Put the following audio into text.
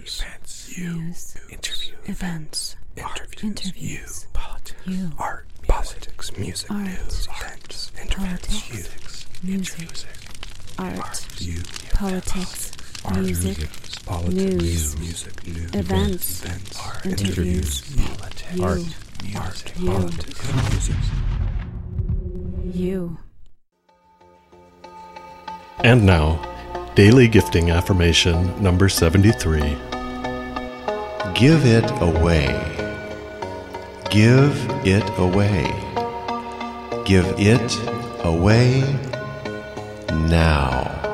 news, interviews, events, interviews, politics, art, politics, music, art, news, events, politics, music, art, politics, music, news, events, interviews, politics, music. you. And now, Daily Gifting Affirmation number 73. Give it away. Give it away. Give it away now.